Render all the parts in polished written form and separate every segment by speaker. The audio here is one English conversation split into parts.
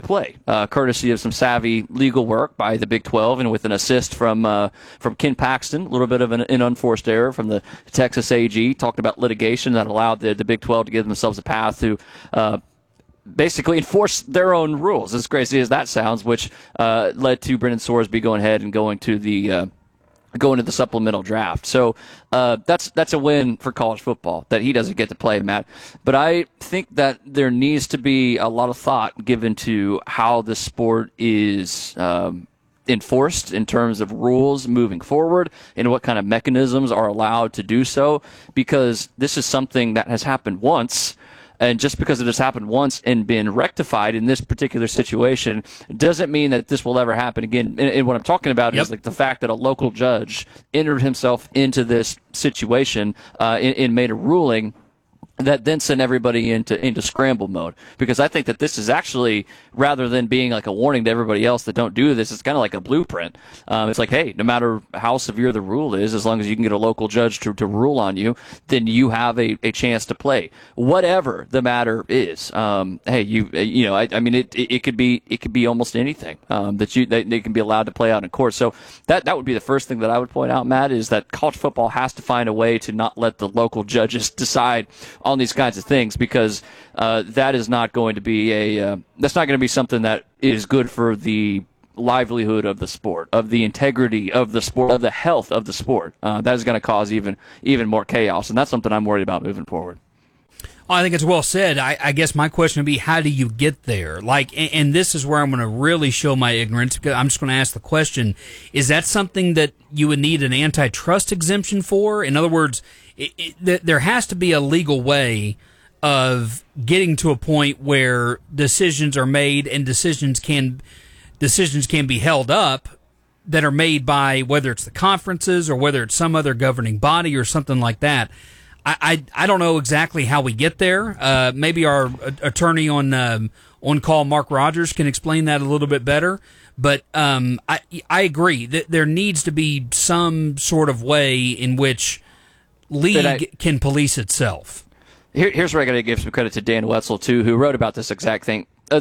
Speaker 1: play, courtesy of some savvy legal work by the Big 12 and with an assist from Ken Paxton, a little bit of an unforced error from the Texas AG, talking about litigation that allowed the Big 12 to give themselves a path to basically enforce their own rules, as crazy as that sounds, which led to Brendan Sorsby going ahead and going to the supplemental draft. So that's a win for college football that he doesn't get to play, Matt. But I think that there needs to be a lot of thought given to how the sport is enforced in terms of rules moving forward and what kind of mechanisms are allowed to do so, because this is something that has happened once. And just because it has happened once and been rectified in this particular situation doesn't mean that this will ever happen again. And what I'm talking about is like the fact that a local judge entered himself into this situation and made a ruling that then sent everybody into scramble mode. Because I think that this is actually, rather than being like a warning to everybody else that don't do this, it's kind of like a blueprint. It's like, hey, no matter how severe the rule is, as long as you can get a local judge to rule on you, then you have a chance to play. Whatever the matter is, hey, I mean, it could be almost anything that they can be allowed to play out in court. So that would be the first thing that I would point out, Matt, is that college football has to find a way to not let the local judges decide on these kinds of things, because that is not going to be that's not going to be something that is good for the livelihood of the sport, of the integrity of the sport, of the health of the sport. That is going to cause even more chaos, and that's something I'm worried about moving forward.
Speaker 2: I think it's well said. I guess my question would be, how do you get there? And this is where I'm going to really show my ignorance, because I'm just going to ask the question, is that something that you would need an antitrust exemption for? In other words, there has to be a legal way of getting to a point where decisions are made and decisions can be held up that are made by, whether it's the conferences or whether it's some other governing body or something like that. I don't know exactly how we get there. Maybe our attorney on call, Mark Rogers, can explain that a little bit better. But I agree that there needs to be some sort of way in which league can police itself.
Speaker 1: Here's where I got to give some credit to Dan Wetzel too, who wrote about this exact thing. In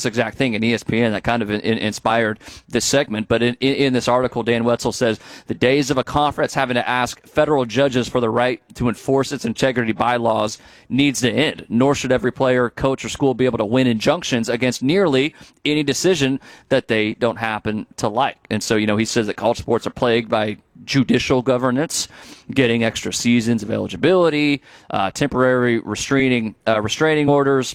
Speaker 1: ESPN that kind of inspired this segment. But in this article, Dan Wetzel says the days of a conference having to ask federal judges for the right to enforce its integrity bylaws needs to end. Nor should every player, coach, or school be able to win injunctions against nearly any decision that they don't happen to like. And so, he says that college sports are plagued by judicial governance, getting extra seasons of eligibility, temporary restraining orders.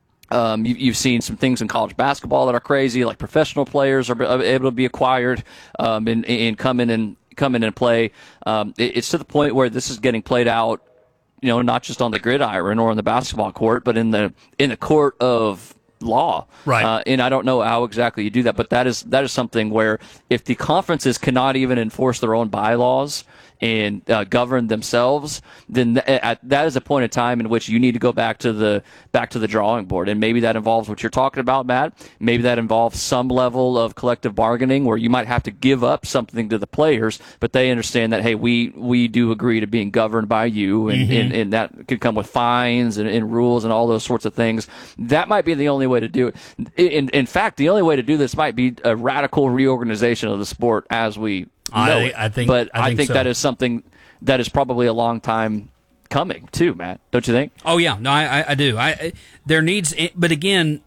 Speaker 1: You've seen some things in college basketball that are crazy, like professional players are able to be acquired and come in and play. It's to the point where this is getting played out, not just on the gridiron or on the basketball court, but in the court of law.
Speaker 2: Right.
Speaker 1: And I don't know how exactly you do that, but that is something where if the conferences cannot even enforce their own bylaws and govern themselves, then that is a point in time in which you need to go back to the drawing board. And maybe that involves what you're talking about, Matt. Maybe that involves some level of collective bargaining where you might have to give up something to the players, but they understand that, hey, we do agree to being governed by you, and that could come with fines and rules and all those sorts of things. That might be the only way to do it. In fact, the only way to do this might be a radical reorganization of the sport as we know it. I think so. That is something that is probably a long time coming too, Matt. Don't you think?
Speaker 2: Oh yeah, no, I do. There needs, but again,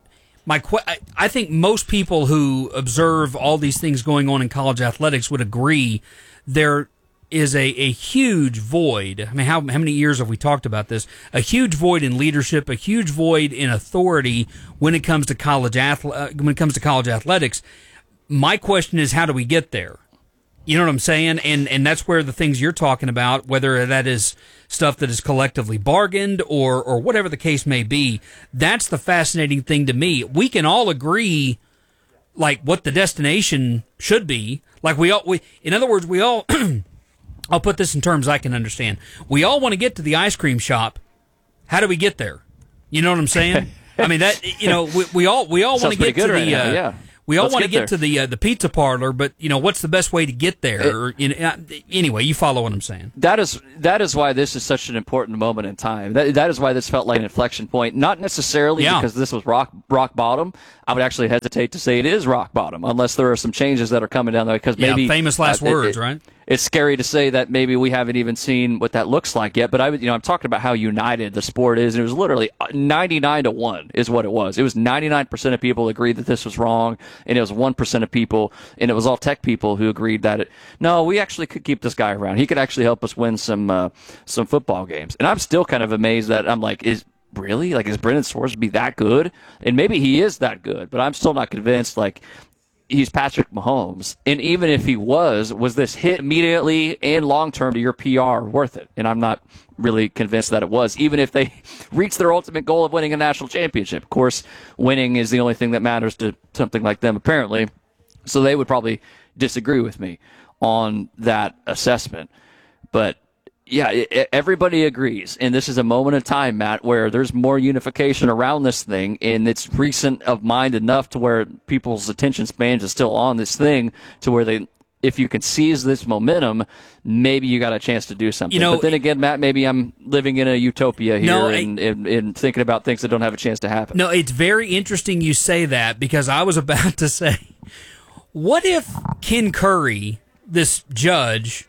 Speaker 2: I think most people who observe all these things going on in college athletics would agree there is a huge void. I mean, how many years have we talked about this? A huge void in leadership, a huge void in authority when it comes to college athletics. My question is, how do we get there? You know what I'm saying? And that's where the things you're talking about, whether that is stuff that is collectively bargained or whatever the case may be, that's the fascinating thing to me. We can all agree, like, what the destination should be. Like, in other words, we all, I'll put this in terms I can understand. We all want to get to the ice cream shop. How do we get there? You know what I'm saying? I mean, that, we all want to get to the, We all
Speaker 1: Let's
Speaker 2: want to get
Speaker 1: there.
Speaker 2: to the pizza parlor, but what's the best way to get there? Anyway, you follow what I'm saying.
Speaker 1: That is why this is such an important moment in time. That is why this felt like an inflection point. Not necessarily because this was rock bottom. I would actually hesitate to say it is rock bottom, unless there are some changes that are coming down there. Because maybe
Speaker 2: famous last words, right?
Speaker 1: It's scary to say that maybe we haven't even seen what that looks like yet. But I'm talking about how united the sport is, and it was literally 99-1 is what it was. It was 99% of people agreed that this was wrong, and it was 1% of people, and it was all tech people who agreed that no, we actually could keep this guy around. He could actually help us win some football games. And I'm still kind of amazed that I'm like, is Brendan Sorsby that good? And maybe he is that good, but I'm still not convinced. Like, he's Patrick Mahomes, and even if he was this hit immediately and long term to your PR worth it? And I'm not really convinced that it was, even if they reached their ultimate goal of winning a national championship. Of course, winning is the only thing that matters to something like them, apparently. So they would probably disagree with me on that assessment. But yeah, everybody agrees, and this is a moment in time, Matt, where there's more unification around this thing, and it's recent of mind enough to where people's attention spans is still on this thing, to where if you can seize this momentum, maybe you got a chance to do something. But then again, Matt, maybe I'm living in a utopia here and thinking about things that don't have a chance to happen.
Speaker 2: No, it's very interesting you say that, because I was about to say, what if Ken Curry, this judge,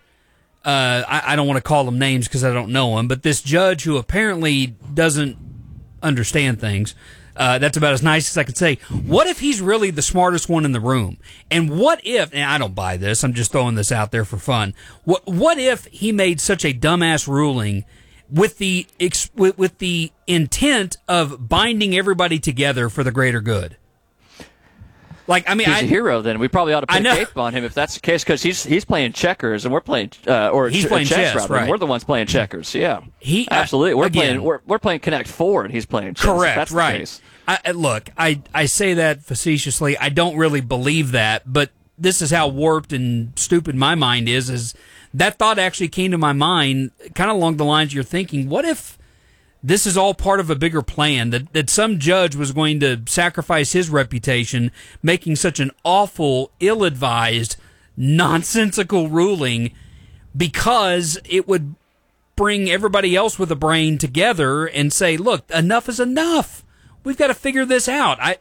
Speaker 2: I don't want to call them names because I don't know him, but this judge who apparently doesn't understand things, that's about as nice as I could say. What if he's really the smartest one in the room? And what if, and I don't buy this, I'm just throwing this out there for fun, what if he made such a dumbass ruling with the intent of binding everybody together for the greater good? Like, I mean,
Speaker 1: he's a hero. Then we probably ought to put a cape on him if that's the case, because he's playing checkers and we're playing
Speaker 2: he's playing chess,
Speaker 1: rather.
Speaker 2: right?
Speaker 1: We're the ones playing checkers. Yeah, absolutely. We're playing Connect Four and he's playing chess.
Speaker 2: Correct.
Speaker 1: That's
Speaker 2: right.
Speaker 1: The case.
Speaker 2: Look, I say that facetiously. I don't really believe that, but this is how warped and stupid my mind is that thought actually came to my mind kind of along the lines you're thinking. What if this is all part of a bigger plan, that some judge was going to sacrifice his reputation making such an awful, ill-advised, nonsensical ruling because it would bring everybody else with a brain together and say, look, enough is enough. We've got to figure this out. I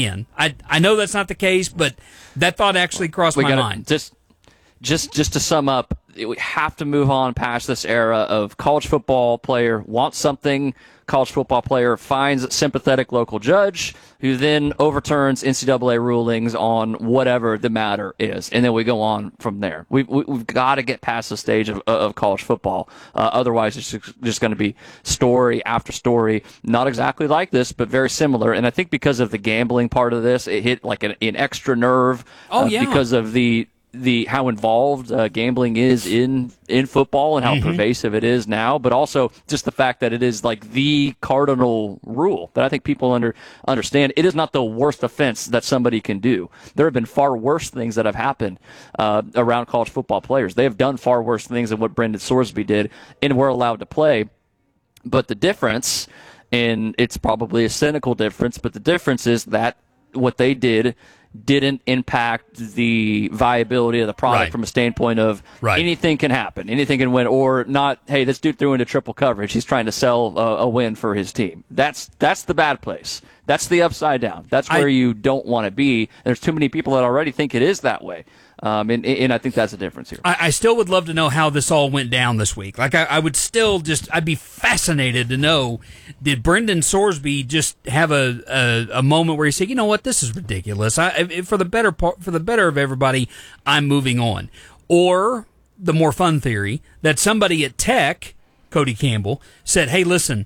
Speaker 2: know that's not the case, but that thought actually crossed my mind.
Speaker 1: Just to sum up, we have to move on past this era of college football player wants something, college football player finds a sympathetic local judge who then overturns NCAA rulings on whatever the matter is, and then we go on from there. We've got to get past the stage of college football. Otherwise, it's just going to be story after story, not exactly like this, but very similar. And I think because of the gambling part of this, it hit like an extra nerve because of the how involved gambling is in football and how pervasive it is now, but also just the fact that it is like the cardinal rule that I think people understand. It is not the worst offense that somebody can do. There have been far worse things that have happened around college football players. They have done far worse things than what Brendan Sorsby did, and we're allowed to play. But the difference, and it's probably a cynical difference, but the difference is that what they didn't impact the viability of the product from a standpoint of anything can happen, anything can win, or not, hey, this dude threw into triple coverage. He's trying to sell a win for his team. That's the bad place. That's the upside down. That's where you don't want to be. There's too many people that already think it is that way. And I think that's the difference here.
Speaker 2: I still would love to know how this all went down this week. Like, I would still I'd be fascinated to know, did Brendan Sorsby just have a moment where he said, you know what, this is ridiculous. For the better of everybody, I'm moving on. Or the more fun theory that somebody at Tech, Cody Campbell, said, hey, listen,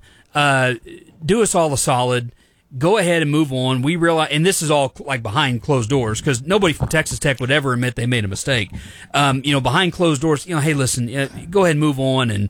Speaker 2: do us all a solid. Go ahead and move on. We realize, and this is all like behind closed doors, because nobody from Texas Tech would ever admit they made a mistake. Behind closed doors, hey, listen, go ahead and move on, and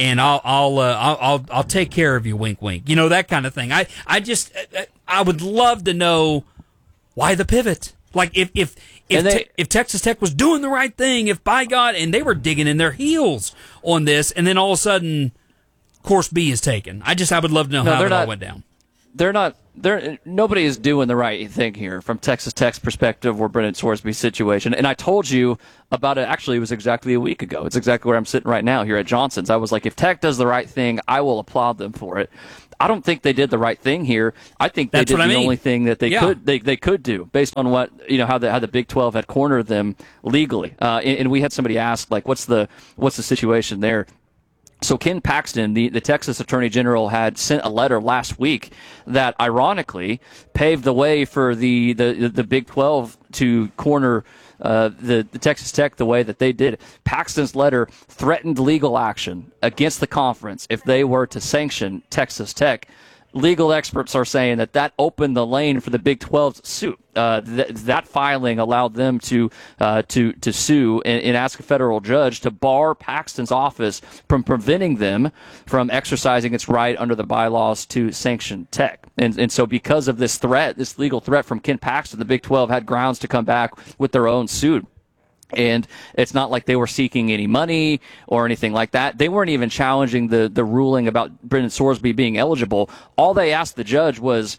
Speaker 2: I'll take care of you. Wink, wink. That kind of thing. I would love to know why the pivot. Like if Texas Tech was doing the right thing, if by God, and they were digging in their heels on this, and then all of a sudden, course B is taken. I would love to know how it all went down.
Speaker 1: They're not nobody is doing the right thing here from Texas Tech's perspective or Brennan Sorsby's situation. And I told you about it. Actually, it was exactly a week ago. It's exactly where I'm sitting right now here at Johnson's. I was like, if Tech does the right thing, I will applaud them for it. I don't think they did the right thing here. I think they did the only thing that they could do based on what how the Big 12 had cornered them legally. And we had somebody ask, like, what's the situation there? So Ken Paxton, the Texas Attorney General, had sent a letter last week that ironically paved the way for the Big 12 to corner the Texas Tech the way that they did. Paxton's letter threatened legal action against the conference if they were to sanction Texas Tech. Legal experts are saying that opened the lane for the Big 12's suit. That filing allowed them to sue and ask a federal judge to bar Paxton's office from preventing them from exercising its right under the bylaws to sanction Tech. And so because of this threat, this legal threat from Ken Paxton, the Big 12 had grounds to come back with their own suit. And it's not like they were seeking any money or anything like that. They weren't even challenging the ruling about Brennan Sorsby being eligible. All they asked the judge was,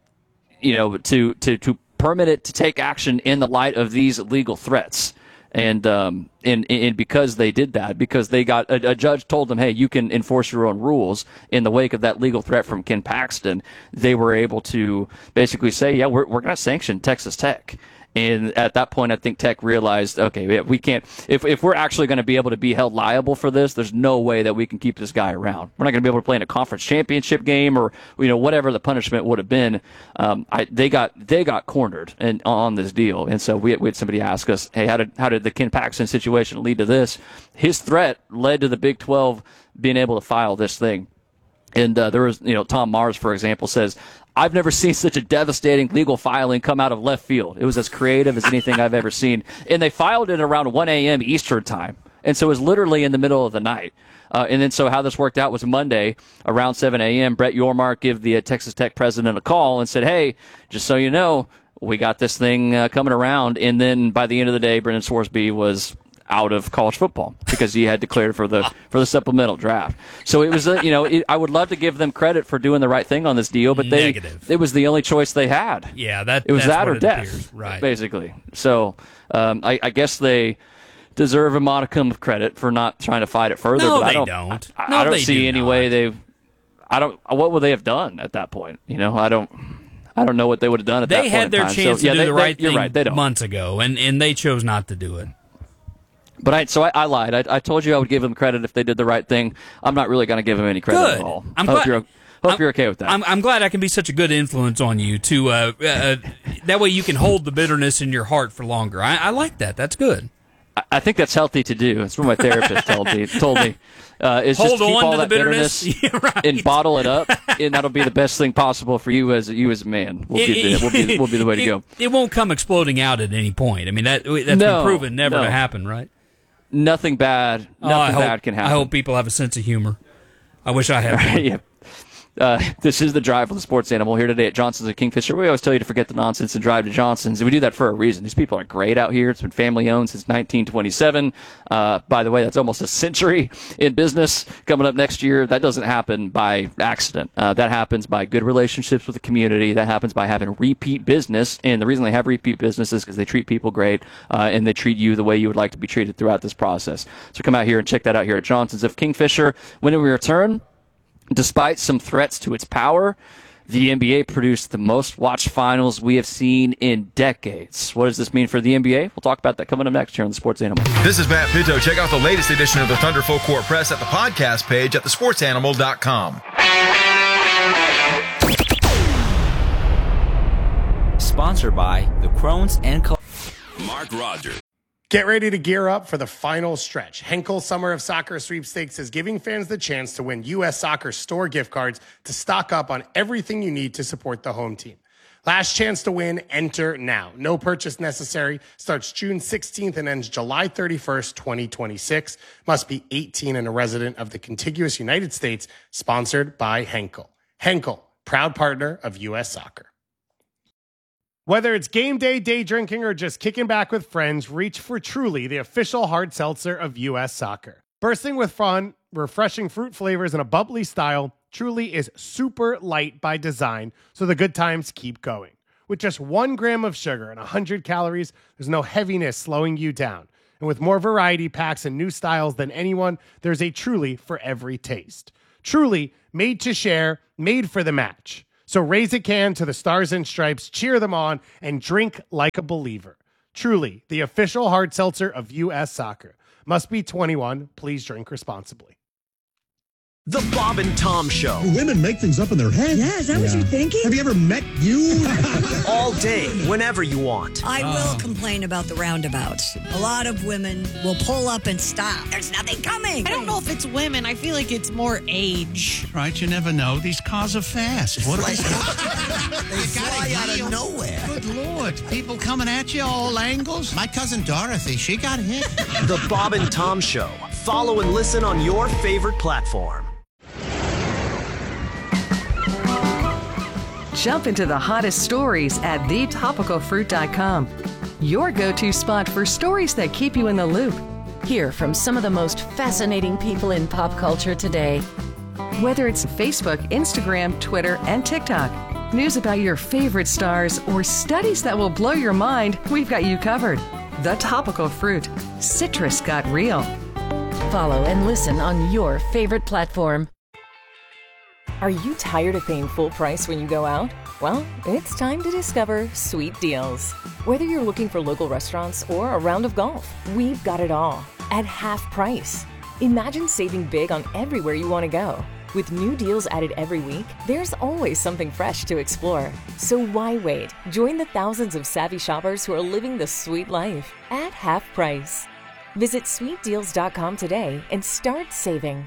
Speaker 1: to permit it to take action in the light of these legal threats. And because they did that, because they got a judge told them, hey, you can enforce your own rules in the wake of that legal threat from Ken Paxton, they were able to basically say, yeah, we're going to sanction Texas Tech. And at that point, I think Tech realized, okay, we can't. If we're actually going to be able to be held liable for this, there's no way that we can keep this guy around. We're not going to be able to play in a conference championship game or whatever the punishment would have been. They got cornered on this deal, and so we had somebody ask us, hey, how did the Ken Paxton situation lead to this? His threat led to the Big 12 being able to file this thing. And there was, Tom Mars, for example, says, I've never seen such a devastating legal filing come out of left field. It was as creative as anything I've ever seen. And they filed it around 1 a.m. Eastern time. And so it was literally in the middle of the night. And then so how this worked out was Monday around 7 a.m., Brett Yormark gave the Texas Tech president a call and said, hey, just so you know, we got this thing coming around. And then by the end of the day, Brennan Sorsby was out of college football because he had declared for the supplemental draft. So it was, I would love to give them credit for doing the right thing on this deal, but it was the only choice they had.
Speaker 2: Yeah,
Speaker 1: it was that or death,
Speaker 2: appears. Right?
Speaker 1: Basically. So I guess they deserve a modicum of credit for not trying to fight it further.
Speaker 2: No,
Speaker 1: but
Speaker 2: they don't.
Speaker 1: I don't see any way what would they have done at that point? I don't know what they would have done at that point.
Speaker 2: They had their chance to do the right thing
Speaker 1: you're right, they don't.
Speaker 2: months ago, and they chose not to do it.
Speaker 1: But I lied. I told you I would give them credit if they did the right thing. I'm not really going to give them any credit at all. Hope you're okay with that.
Speaker 2: I'm glad I can be such a good influence on you to that way you can hold the bitterness in your heart for longer. I like that. That's good.
Speaker 1: I think that's healthy to do. That's what my therapist told me. Is
Speaker 2: hold
Speaker 1: just keep
Speaker 2: on
Speaker 1: all
Speaker 2: to
Speaker 1: that
Speaker 2: the bitterness
Speaker 1: yeah, right. And bottle it up, and that'll be the best thing possible for you as a man. We'll be the way to go.
Speaker 2: It won't come exploding out at any point. I mean that's been proven never to happen, right?
Speaker 1: Nothing bad. Bad can happen.
Speaker 2: I hope people have a sense of humor. I wish I had one.
Speaker 1: Yeah. This is The Drive with the Sports Animal here today at Johnson's and Kingfisher. We always tell you to forget the nonsense and drive to Johnson's, and we do that for a reason. These people are great out here. It's been family-owned since 1927. By the way, that's almost a century in business coming up next year. That doesn't happen by accident. That happens by good relationships with the community. That happens by having repeat business, and the reason they have repeat business is because they treat people great, and they treat you the way you would like to be treated throughout this process. So come out here and check that out here at Johnson's of Kingfisher. When we return, despite some threats to its power, the NBA produced the most watched finals we have seen in decades. What does this mean for the NBA? We'll talk about that coming up next here on the Sports Animal.
Speaker 3: This is Matt Pinto. Check out the latest edition of the Thunder Full Court Press at the podcast page at thesportsanimal.com.
Speaker 4: Sponsored by the Crohn's and
Speaker 5: Mark Rogers.
Speaker 6: Get ready to gear up for the final stretch. Henkel Summer of Soccer Sweepstakes is giving fans the chance to win U.S. Soccer store gift cards to stock up on everything you need to support the home team. Last chance to win, enter now. No purchase necessary. Starts June 16th and ends July 31st, 2026. Must be 18 and a resident of the contiguous United States. Sponsored by Henkel. Henkel, proud partner of U.S. Soccer. Whether it's game day, day drinking, or just kicking back with friends, reach for Truly, the official hard seltzer of U.S. Soccer. Bursting with fun, refreshing fruit flavors, and a bubbly style, Truly is super light by design, so the good times keep going. With just 1 gram of sugar and 100 calories, there's no heaviness slowing you down. And with more variety packs and new styles than anyone, there's a Truly for every taste. Truly, made to share, made for the match. So raise a can to the Stars and Stripes, cheer them on, and drink like a believer. Truly, the official hard seltzer of U.S. Soccer. Must be 21. Please drink responsibly.
Speaker 7: The Bob and Tom Show.
Speaker 8: Do women make things up in their head?
Speaker 9: Yeah, is that what you're thinking?
Speaker 8: Have you ever met you?
Speaker 7: All day, whenever you want.
Speaker 9: I will complain about the roundabouts. A lot of women will pull up and stop. There's nothing coming.
Speaker 10: I don't know if it's women. I feel like it's more age.
Speaker 8: Right, you never know. These cars are fast. What
Speaker 11: they fly out of nowhere.
Speaker 8: Good Lord. People coming at you all angles. My cousin Dorothy, she got hit.
Speaker 7: The Bob and Tom Show. Follow and listen on your favorite platform.
Speaker 12: Jump into the hottest stories at thetopicalfruit.com. Your go-to spot for stories that keep you in the loop. Hear from some of the most fascinating people in pop culture today. Whether it's Facebook, Instagram, Twitter, and TikTok, news about your favorite stars, or studies that will blow your mind, we've got you covered. The Topical Fruit. Citrus got real. Follow and listen on your favorite platform.
Speaker 13: Are you tired of paying full price when you go out? Well, it's time to discover Sweet Deals. Whether you're looking for local restaurants or a round of golf, we've got it all at half price. Imagine saving big on everywhere you want to go. With new deals added every week, there's always something fresh to explore. So why wait? Join the thousands of savvy shoppers who are living the sweet life at half price. Visit sweetdeals.com today and start saving.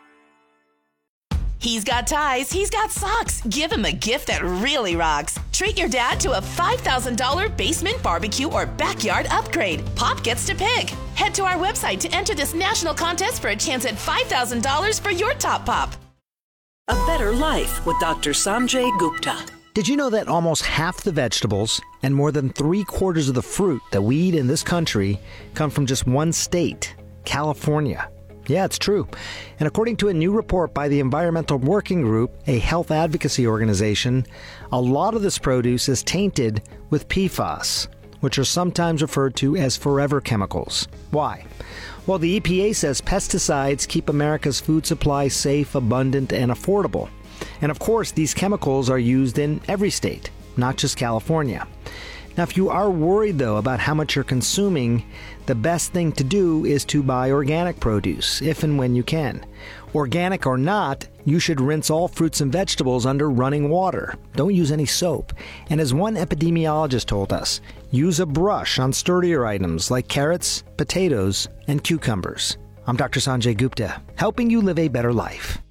Speaker 14: He's got ties, he's got socks. Give him a gift that really rocks. Treat your dad to a $5,000 basement barbecue or backyard upgrade. Pop gets to pick. Head to our website to enter this national contest for a chance at $5,000 for your top pop.
Speaker 15: A Better Life with Dr. Sanjay Gupta.
Speaker 16: Did you know that almost half the vegetables and more than 3/4 of the fruit that we eat in this country come from just one state, California? Yeah, it's true. And according to a new report by the Environmental Working Group, a health advocacy organization, a lot of this produce is tainted with PFAS, which are sometimes referred to as forever chemicals. Why? Well, the EPA says pesticides keep America's food supply safe, abundant, and affordable. And of course, these chemicals are used in every state, not just California. Now, if you are worried, though, about how much you're consuming, the best thing to do is to buy organic produce, if and when you can. Organic or not, you should rinse all fruits and vegetables under running water. Don't use any soap. And as one epidemiologist told us, use a brush on sturdier items like carrots, potatoes, and cucumbers. I'm Dr. Sanjay Gupta, helping you live a better life.